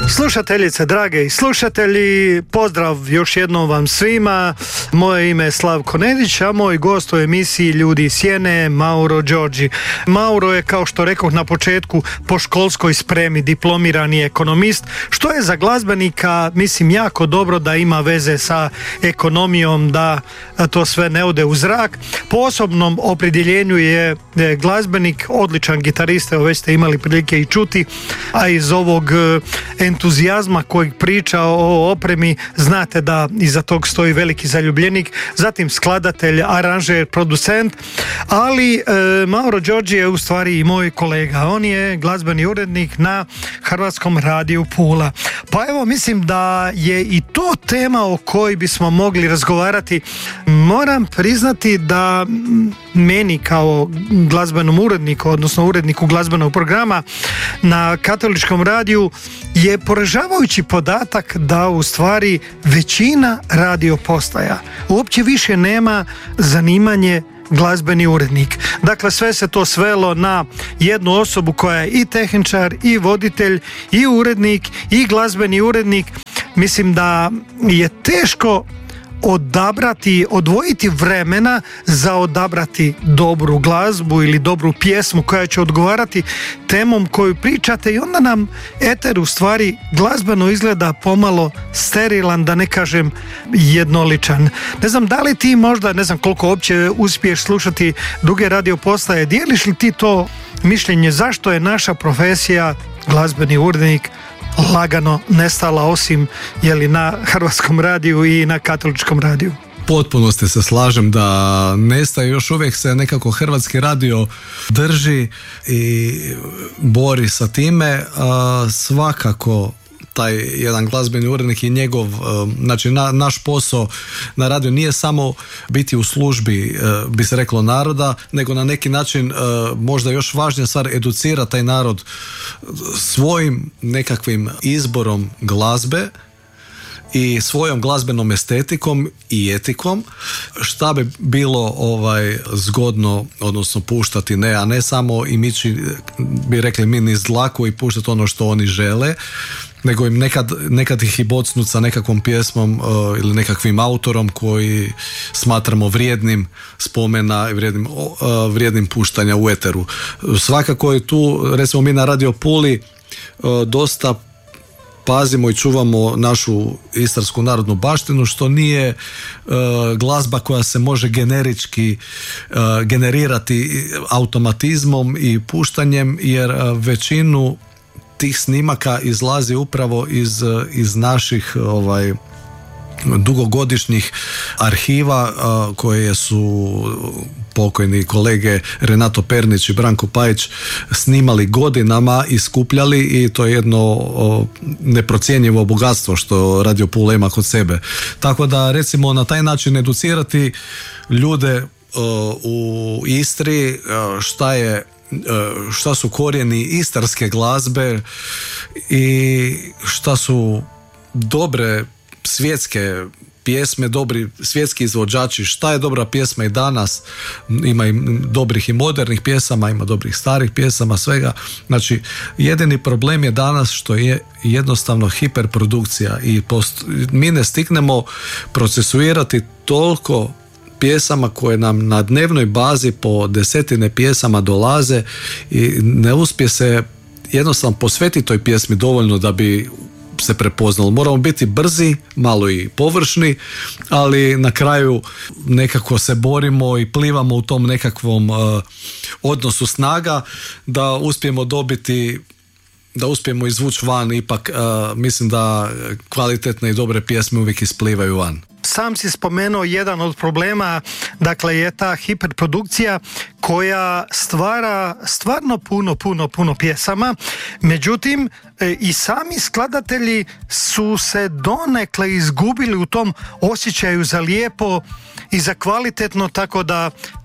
Slušateljice, drage i slušatelji, pozdrav još jednom vam svima. Moje ime je Slavko Nedić, a moj gost u emisiji Ljudi iz sjene, Mauro Đorđi. Mauro je, kao što rekoh na početku, po školskoj spremi diplomirani ekonomist, što je za glazbenika, mislim, jako dobro da ima veze sa ekonomijom, da to sve ne ode u zrak. Po osobnom opredjeljenju je glazbenik, odličan gitarista, već ste imali prilike i čuti, a iz ovog entuzijazma kojeg priča o opremi znate da iza tog stoji veliki zaljubljenik, zatim skladatelj, aranžer, producent, ali Mauro Đorđi je u stvari i moj kolega. On je glazbeni urednik na Hrvatskom radiju Pula. Pa evo, mislim da je i to tema o kojoj bismo mogli razgovarati. Moram priznati da meni kao glazbenom uredniku, odnosno uredniku glazbenog programa na Katoličkom radiju, je poražavajući podatak da u stvari većina radio postaja uopće više nema zanimanje glazbeni urednik. Dakle, sve se to svelo na jednu osobu koja je i tehničar, i voditelj, i urednik, i glazbeni urednik. Mislim da je teško odvojiti vremena za odabrati dobru glazbu ili dobru pjesmu koja će odgovarati temom koju pričate, i onda nam eter u stvari glazbeno izgleda pomalo sterilan, da ne kažem jednoličan. Ne znam da li ti možda, ne znam koliko uopće uspiješ slušati druge radio postaje, dijeliš li ti to mišljenje zašto je naša profesija glazbeni urednik lagano nestala, osim na Hrvatskom radiju i na Katoličkom radiju? Potpuno se slažem da nestaje, još uvijek se nekako Hrvatski radio drži i bori sa time. Svakako taj jedan glazbeni urednik i njegov, znači naš posao na radiju nije samo biti u službi, bi se reklo, naroda, nego na neki način možda još važnija stvar, educira taj narod svojim nekakvim izborom glazbe i svojom glazbenom estetikom i etikom, šta bi bilo zgodno, odnosno puštati, a ne samo i mići, bi rekli mi, niz dlaku i puštati ono što oni žele, nego im nekad ih i bocnut sa nekakvom pjesmom ili nekakvim autorom koji smatramo vrijednim spomena i vrijednim puštanja u eteru. Svakako je tu, recimo mi na Radio Puli dosta pazimo i čuvamo našu istarsku narodnu baštinu, što nije glazba koja se može generički generirati automatizmom i puštanjem, jer većinu tih snimaka izlazi upravo iz naših dugogodišnjih arhiva koje su pokojni kolege Renato Pernić i Branko Pajić snimali godinama i skupljali, i to je jedno neprocjenjivo bogatstvo što Radio Pula ima kod sebe. Tako da, recimo, na taj način educirati ljude u Istri šta su korijeni istarske glazbe i šta su dobre svjetske pjesme, dobri svjetski izvođači, šta je dobra pjesma i danas. Ima i dobrih i modernih pjesama, ima dobrih starih pjesama, svega. Znači, jedini problem je danas što je jednostavno hiperprodukcija i mi ne stignemo procesuirati toliko pjesama koje nam na dnevnoj bazi po desetine pjesama dolaze i ne uspije se jednostavno posvetiti toj pjesmi dovoljno da bi se prepoznalo. Moramo biti brzi, malo i površni, ali na kraju nekako se borimo i plivamo u tom nekakvom odnosu snaga da uspijemo dobiti, da uspijemo izvući van. Ipak mislim da kvalitetne i dobre pjesme uvijek isplivaju van. Sam si spomenuo jedan od problema, dakle, je ta hiperprodukcija koja stvara stvarno puno pjesama. Međutim, i sami skladatelji su se donekle izgubili u tom osjećaju za lijepo i za kvalitetno, tako da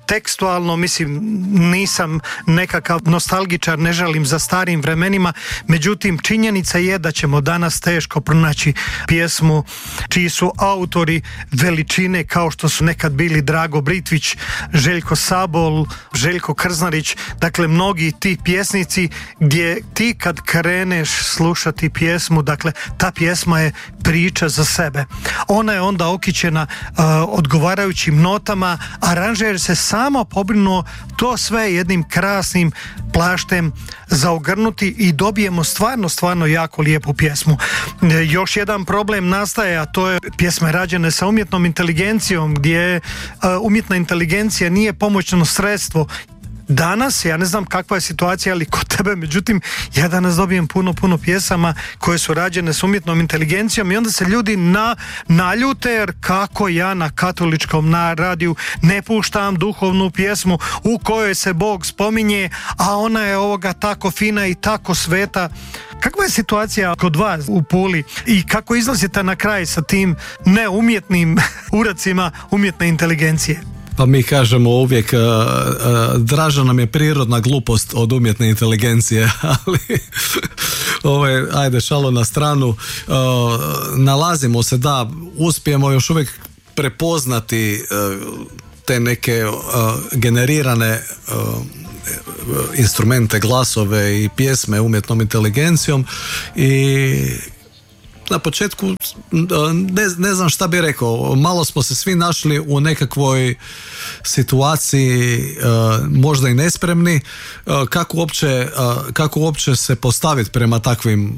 tekstualno, mislim, nisam nekakav nostalgičar, ne žalim za starim vremenima, međutim činjenica je da ćemo danas teško pronaći pjesmu čiji su autori veličine kao što su nekad bili Drago Britvić, Željko Sabol, Željko Krznarić, dakle mnogi ti pjesnici gdje ti kad kreneš slušati pjesmu, dakle ta pjesma je priča za sebe. Ona je onda okićena odgovarajućim notama, aranžer se samo pobrinuo to sve jednim krasnim plaštem zaogrnuti i dobijemo stvarno jako lijepu pjesmu. Još jedan problem nastaje, a to je pjesme rađene sa umjetnom inteligencijom, gdje umjetna inteligencija nije pomoćno sredstvo. Danas, ja ne znam kakva je situacija, ali kod tebe, međutim, ja danas dobijem puno pjesama koje su rađene s umjetnom inteligencijom i onda se ljudi naljute, jer kako ja na katoličkom radiju ne puštam duhovnu pjesmu u kojoj se Bog spominje, a ona je tako fina i tako sveta. Kakva je situacija kod vas u Puli i kako izlazite na kraj sa tim neumjetnim uracima umjetne inteligencije? Pa mi kažemo uvijek draža nam je prirodna glupost od umjetne inteligencije, ali ajde šalo na stranu, nalazimo se da uspijemo još uvijek prepoznati te neke generirane instrumente, glasove i pjesme umjetnom inteligencijom i na početku ne znam šta bi rekao, malo smo se svi našli u nekakvoj situaciji možda i nespremni, kako uopće se postaviti prema takvim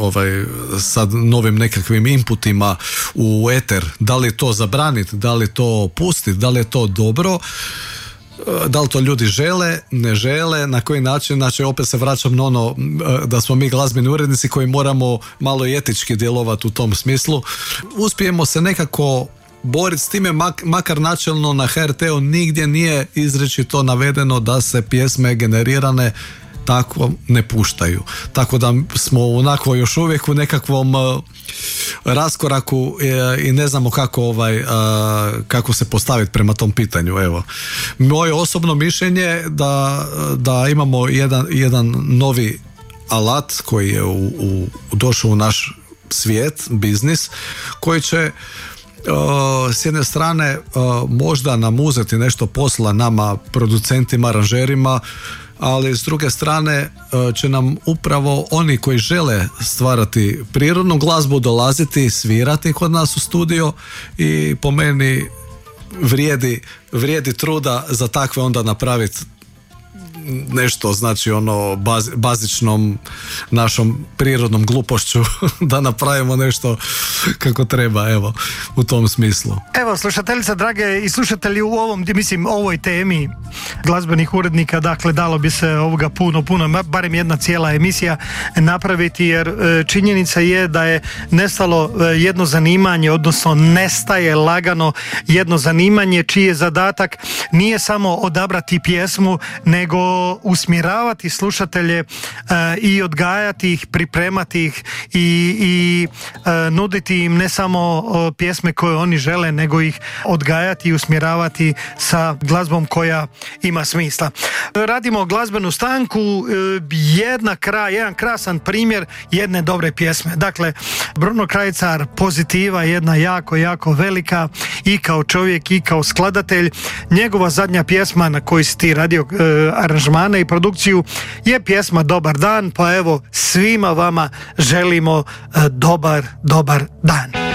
sad novim nekakvim inputima u eter, da li to zabraniti, da li to pustiti, da li je to dobro, da li to ljudi žele, ne žele, na koji način. Znači opet se vraćam na ono da smo mi glazbeni urednici koji moramo malo i etički djelovati u tom smislu. Uspijemo se nekako boriti s time, makar načelno na HRT-u nigdje nije izričito navedeno da se pjesme generirane tako ne puštaju. Tako da smo onako još uvijek u nekakvom raskoraku i ne znamo kako se postaviti prema tom pitanju. Evo, moje osobno mišljenje da imamo jedan novi alat koji je došao u naš svijet, biznis, koji će s jedne strane možda nam uzeti nešto posla, nama producentima, aranžerima, ali s druge strane će nam upravo oni koji žele stvarati prirodnu glazbu dolaziti, svirati kod nas u studio i po meni vrijedi truda za takve onda napraviti nešto, znači bazičnom našom prirodnom glupošću da napravimo nešto kako treba, evo, u tom smislu. Evo, slušateljica, drage i slušatelji, u ovoj temi glazbenih urednika, dakle, dalo bi se ovoga puno, barem jedna cijela emisija napraviti, jer činjenica je da je nestalo jedno zanimanje, odnosno nestaje lagano jedno zanimanje čiji je zadatak nije samo odabrati pjesmu, nego usmjeravati slušatelje i odgajati ih, pripremati ih i nuditi im ne samo pjesme koje oni žele, nego ih odgajati i usmjeravati sa glazbom koja ima smisla. Radimo glazbenu stanku, jedan krasan primjer jedne dobre pjesme. Dakle, Bruno Krajcar, Pozitiva, jedna jako velika i kao čovjek i kao skladatelj. Njegova zadnja pjesma na kojoj si ti radio aranžmane i produkciju je pjesma Dobar dan, pa evo svima vama želimo dobar dan.